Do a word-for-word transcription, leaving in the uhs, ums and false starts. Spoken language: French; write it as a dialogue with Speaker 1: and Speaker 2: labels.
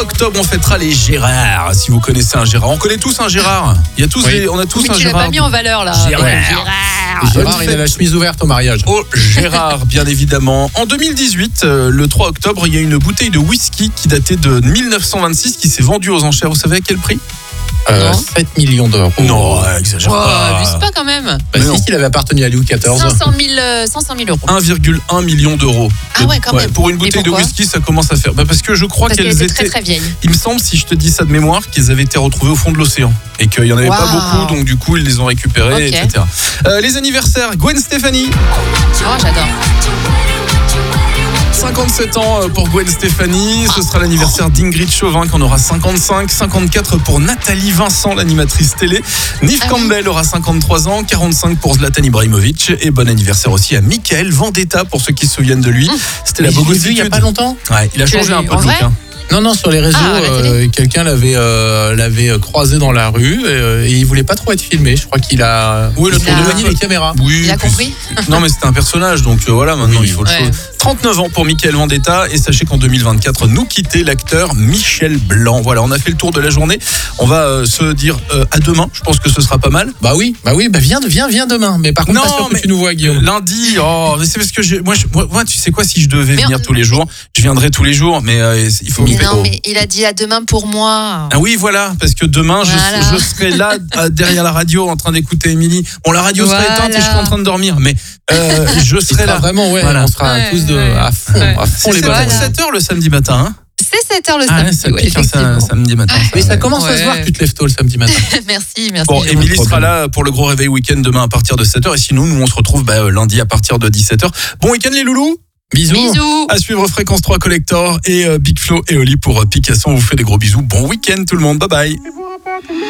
Speaker 1: trois octobre, on fêtera les Gérard. Si vous connaissez un Gérard, on connaît tous un Gérard. Il y a tous,
Speaker 2: Oui.
Speaker 1: des- on a tous
Speaker 3: Oui,
Speaker 1: un
Speaker 3: tu l'as
Speaker 1: Gérard.
Speaker 3: pas mis en valeur là.
Speaker 1: Gérard.
Speaker 3: Gérard.
Speaker 2: Gérard, il a la chemise ouverte au mariage.
Speaker 1: Au Gérard, bien évidemment. En deux mille dix-huit, euh, le trois octobre, il y a une bouteille de whisky qui datait de mille neuf cent vingt-six qui s'est vendue aux enchères. Vous savez à quel prix?
Speaker 2: Euh,
Speaker 3: Non.
Speaker 2: sept millions d'euros.
Speaker 1: Non, exagère
Speaker 3: Oh,
Speaker 1: pas.
Speaker 3: abuse pas quand même.
Speaker 2: Bah,
Speaker 1: Mais non.
Speaker 2: si, il avait appartenu à Louis quatorze.
Speaker 3: cinq cent mille, euh, cinq cent mille euros.
Speaker 1: un virgule un million d'euros.
Speaker 3: Ah ouais, quand même.
Speaker 1: Pour une
Speaker 3: Mais
Speaker 1: bouteille de
Speaker 3: pourquoi
Speaker 1: whisky, ça commence à faire. Bah parce que je crois
Speaker 3: Parce qu'elle
Speaker 1: qu'elles
Speaker 3: était
Speaker 1: étaient.
Speaker 3: très très vieille.
Speaker 1: Il me semble, si je te dis ça de mémoire, qu'ils avaient été retrouvées au fond de l'océan et qu'il n'y en avait pas
Speaker 3: Waouh.
Speaker 1: beaucoup, donc du coup ils les ont récupérées,
Speaker 3: Ok.
Speaker 1: et cetera. Euh, les anniversaires, Gwen Stefani,
Speaker 3: Oh, j'adore.
Speaker 1: cinquante-sept ans pour Gwen Stefani. Ce sera l'anniversaire d'Ingrid Chauvin qui en aura cinquante-cinq, cinquante-quatre pour Nathalie Vincent, l'animatrice télé. Nive
Speaker 3: Ah oui.
Speaker 1: Campbell aura cinquante-trois ans, quarante-cinq pour Zlatan Ibrahimovic. Et bon anniversaire aussi à Mickaël Vendetta, pour ceux qui se souviennent de lui. C'était la
Speaker 2: Mais je l'ai vu il
Speaker 1: bogossitude.
Speaker 2: y a pas longtemps.
Speaker 1: Ouais, il a
Speaker 3: Tu l'as
Speaker 1: changé un
Speaker 3: vu
Speaker 1: peu
Speaker 3: en
Speaker 1: de look.
Speaker 3: vrai
Speaker 1: hein.
Speaker 2: Non, non, sur les réseaux,
Speaker 3: Ah, à la télé.
Speaker 2: euh, quelqu'un l'avait, euh, l'avait croisé dans la rue euh, et il voulait pas trop être filmé. Je crois qu'il a,
Speaker 1: Oui, le
Speaker 2: il
Speaker 3: tour
Speaker 2: a
Speaker 3: de
Speaker 2: éloigné
Speaker 3: main.
Speaker 2: les caméras.
Speaker 1: Oui,
Speaker 3: Il a
Speaker 1: puis-
Speaker 3: compris.
Speaker 1: Non, mais c'était un personnage, donc euh, voilà, maintenant
Speaker 2: Oui.
Speaker 1: il faut le
Speaker 3: Ouais.
Speaker 1: chose. trente-neuf ans pour Mickaël Vendetta, et sachez qu'en deux mille vingt-quatre, nous quittait l'acteur Michel Blanc. Voilà, on a fait le tour de la journée. On va euh, se dire euh, à demain. Je pense que ce sera pas mal.
Speaker 2: Bah oui, bah oui, bah viens, viens, viens demain. Mais par contre,
Speaker 1: Non,
Speaker 2: pas sûr que
Speaker 1: mais-
Speaker 2: tu nous vois, Guillaume.
Speaker 1: Lundi, oh, mais c'est parce que j'ai- moi, je- moi, moi, tu sais quoi, si je devais
Speaker 3: Mais
Speaker 1: venir
Speaker 3: on-
Speaker 1: tous les jours, je viendrais tous les jours, mais euh, il faut
Speaker 3: Mais
Speaker 1: me
Speaker 3: non, mais il a dit à demain pour moi.
Speaker 1: Ah oui, voilà, parce que demain, je-
Speaker 3: Voilà.
Speaker 1: je, serai là, euh, derrière la radio, en train d'écouter Émilie. Bon, la radio sera
Speaker 3: Voilà.
Speaker 1: éteinte et je serai en train de dormir, mais euh, je
Speaker 2: Il
Speaker 1: serai
Speaker 2: sera
Speaker 1: là.
Speaker 2: vraiment, ouais,
Speaker 1: Voilà.
Speaker 2: on sera
Speaker 3: Ouais,
Speaker 2: tous de,
Speaker 3: ouais.
Speaker 2: à fond,
Speaker 3: Ouais.
Speaker 2: à fond
Speaker 1: C'est
Speaker 2: les
Speaker 3: Voilà.
Speaker 2: ballons.
Speaker 1: sept heures le samedi matin. Hein.
Speaker 3: C'est sept heures le
Speaker 1: Ah,
Speaker 3: samedi.
Speaker 1: ouais, ça
Speaker 3: ouais,
Speaker 1: pique un sa-
Speaker 3: effectivement.
Speaker 1: samedi matin.
Speaker 2: Oui, ça commence à
Speaker 3: Ouais.
Speaker 2: se voir que tu te lèves tôt le samedi matin.
Speaker 3: Merci, merci.
Speaker 1: Bon,
Speaker 3: Jérôme.
Speaker 1: Émilie sera
Speaker 2: problème.
Speaker 1: là pour le gros réveil week-end demain à partir de sept heures. Et sinon, nous, on se retrouve bah, euh, lundi à partir de dix-sept heures. Bon week-end, les loulous.
Speaker 2: Bisous.
Speaker 3: Bisous.
Speaker 1: À suivre Fréquence trois Collector et euh, Big Flo et Oli pour euh, Picasso. On vous fait des gros bisous. Bon week-end, tout le monde. Bye bye.